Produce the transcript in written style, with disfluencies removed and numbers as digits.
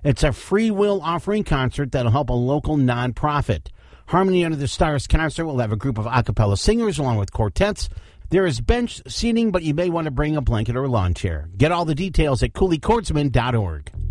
It's a free will offering concert that'll help a local nonprofit. Harmony Under the Stars concert will have a group of a cappella singers along with quartets. There is bench seating, but you may want to bring a blanket or a lawn chair. Get all the details at CooleyCordsman.org.